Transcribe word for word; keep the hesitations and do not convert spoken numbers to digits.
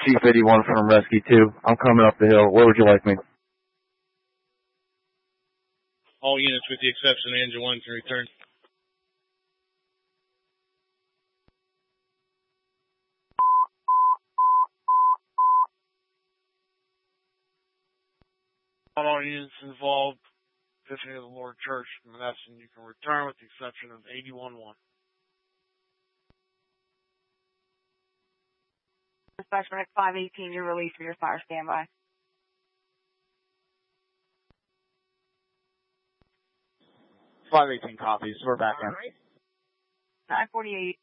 Chief eighty-one from Rescue two. I'm coming up the hill. Where would you like me? All units with the exception of engine one can return. All units involved, Epiphany of the Lord Church, Menneson, you can return with the exception of eighty-one one. Dispatch for five eighteen, you're released for your fire standby. five eighteen copies. We're back in. nine forty-eight.